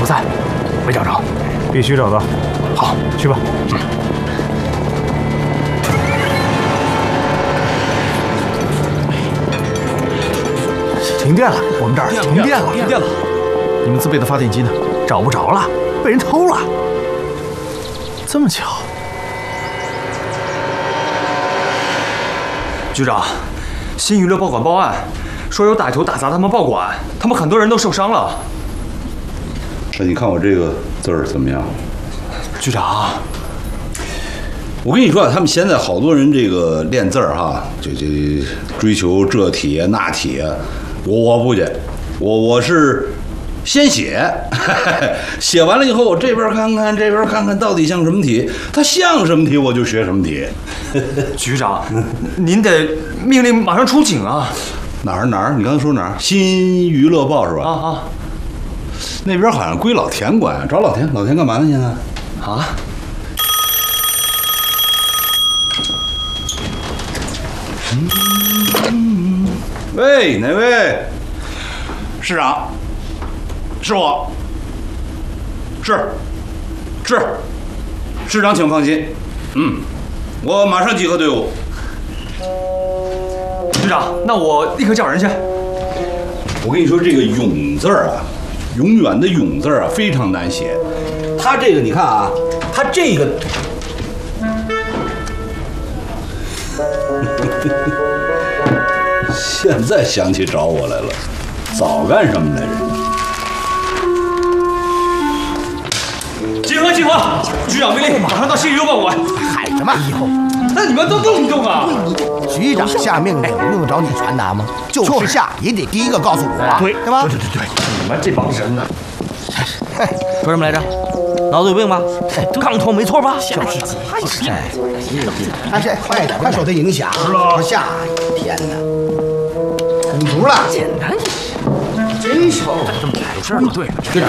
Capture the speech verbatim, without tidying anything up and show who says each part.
Speaker 1: 散。韦长长，
Speaker 2: 必须找到。
Speaker 1: 好，
Speaker 2: 去吧。
Speaker 1: 嗯。停电了，我们这儿停电了，
Speaker 3: 停电了。你们自备的发电机呢？
Speaker 1: 找不着了，被人偷了。
Speaker 3: 这么巧。
Speaker 4: 局长，新娱乐报馆报案，说有歹徒打砸他们报馆，他们很多人都受伤了。
Speaker 5: 那你看我这个字儿怎么样？
Speaker 4: 局长，
Speaker 5: 我跟你说啊，他们现在好多人这个练字儿哈，这这追求这体那体，我我不去，我我是先写，写完了以后我这边看看这边看看到底像什么体，它像什么体我就学什么体。
Speaker 4: 局长，您得命令马上出警啊！
Speaker 5: 哪儿哪儿？你刚才说哪儿？新娱乐报是吧？
Speaker 4: 啊啊！
Speaker 5: 那边好像归老田管，找老田，老田干嘛呢？现在？
Speaker 4: 啊？
Speaker 5: 嗯，喂，哪位？市长，是我。是，是，市长，请放心。嗯，我马上集合队伍。
Speaker 4: 局长，那我立刻叫人去。
Speaker 5: 我跟你说，这个“永”字儿啊，永远的“永”字儿啊，非常难写。它这个你看啊，它这个，现在想起找我来了，早干什么来着？
Speaker 4: 集合，集合！局长命令，马上到新娱乐报馆。
Speaker 1: 喊什么？以后，
Speaker 4: 那你们都动一动啊！
Speaker 1: 局长下命令，用得着你传达吗？就是下，也得第一个告诉我，
Speaker 2: 对
Speaker 1: 对吧？
Speaker 2: 对对对对，
Speaker 4: 你们这帮人呢？
Speaker 3: 说什么来着？脑子有病吧？杠头没错吧？
Speaker 1: 就是急，哎，哎，这快点，快受他影响。说下，天哪，补足了，
Speaker 3: 简单一些，真是这么来事儿。对了，局长。